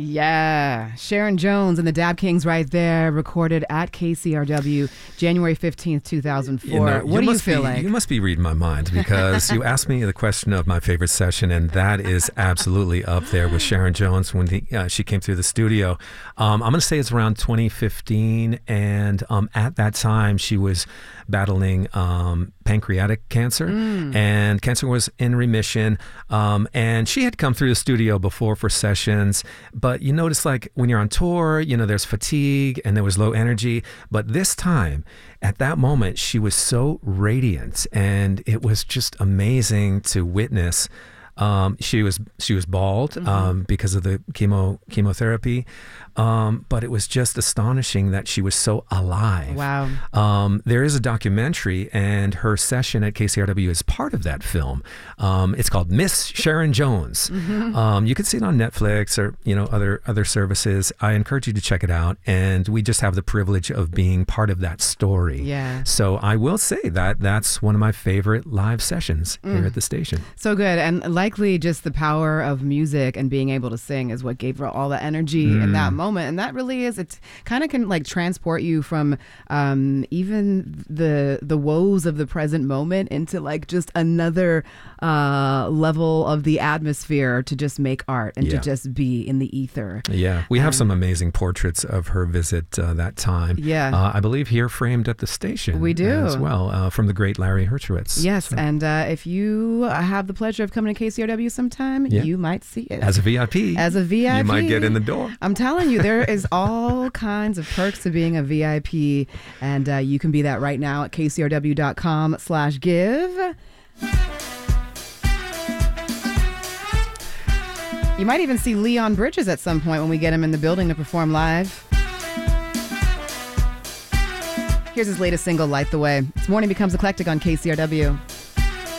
Yeah. Sharon Jones and the Dap Kings right there, recorded at KCRW, January 15th, 2004. What do you feel like? You must be reading my mind, because you asked me the question of my favorite session, and that is absolutely up there with Sharon Jones when she came through the studio. I'm going to say it's around 2015, and at that time she was battling pancreatic cancer, and cancer was in remission, and she had come through the studio before for sessions, but you notice, like, when you're on tour, there's fatigue and there was low energy, but this time, at that moment, she was so radiant, and it was just amazing to witness. She was bald because of the chemotherapy, but it was just astonishing that she was so alive. Wow. There is a documentary, and her session at KCRW is part of that film. It's called Miss Sharon Jones. You can see it on Netflix or other services. I encourage you to check it out, and we just have the privilege of being part of that story. Yeah. So I will say that that's one of my favorite live sessions here at the station. So good. And likely just the power of music and being able to sing is what gave her all the energy in that moment. And that really is, it kind of can like transport you from even the woes of the present moment into like just another level of the atmosphere to just make art and to just be in the ether. Yeah. We have some amazing portraits of her visit that time. Yeah. I believe here framed at the station. We do. As well, from the great Larry Herchowitz. Yes. So. And if you have the pleasure of coming to KCRW sometime, you might see it. As a VIP. As a VIP. You might get in the door. I'm telling you, there is all kinds of perks to being a VIP, and you can be that right now at kcrw.com/give. You might even see Leon Bridges at some point when we get him in the building to perform live. Here's his latest single, Light the Way. It's Morning Becomes Eclectic on KCRW.